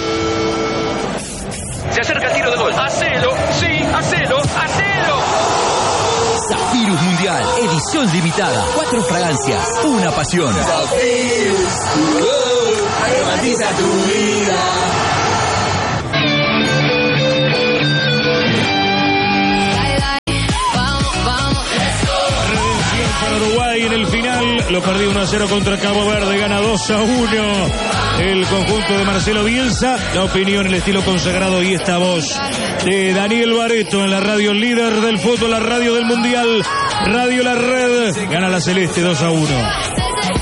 Se acerca el tiro de gol. ¡Hacelo! ¡Sí! ¡Hacelo! ¡Hacelo! Zephyrus Mundial, edición limitada. 4 fragancias, una pasión. Zephyrus, aromatiza tu vida. Brasil lo perdió 1-0 contra Cabo Verde, gana 2-1 el conjunto de Marcelo Bielsa. La opinión, el estilo consagrado y esta voz de Daniel Bareto en la radio líder del fútbol, la radio del Mundial, Radio La Red. Gana la Celeste 2-1.